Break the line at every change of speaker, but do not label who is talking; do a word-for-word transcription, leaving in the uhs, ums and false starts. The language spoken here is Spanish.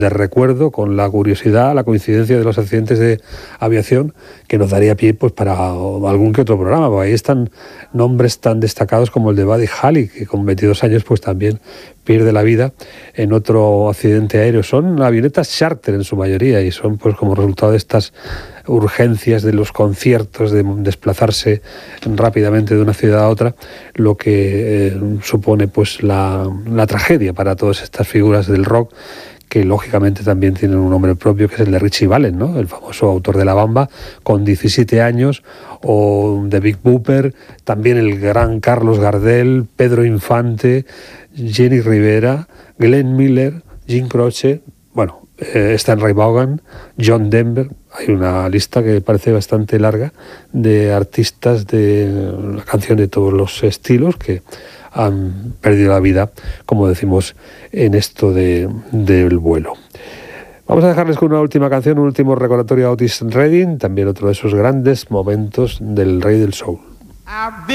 de recuerdo, con la curiosidad, la coincidencia de los accidentes de aviación, que nos daría pie pues para algún que otro programa, porque ahí están nombres tan destacados como el de Buddy Holly, que con veintidós años pues también pierde la vida en otro accidente aéreo. Son avionetas charter en su mayoría y son pues como resultado de estas urgencias de los conciertos, de desplazarse rápidamente de una ciudad a otra, lo que eh, supone pues la, la tragedia para todas estas figuras del rock, que lógicamente también tienen un nombre propio, que es el de Richie Valens, ¿no? El famoso autor de La Bamba, con diecisiete años, o de Big Bopper, también el gran Carlos Gardel, Pedro Infante, Jenny Rivera, Glenn Miller, Jim Croce, bueno, eh, Stanley Vaughan, John Denver. Hay una lista que parece bastante larga de artistas de la canción de todos los estilos que han perdido la vida, como decimos, en esto de, del vuelo. Vamos a dejarles con una última canción, un último recordatorio a Otis Redding, también otro de esos grandes momentos del rey del soul.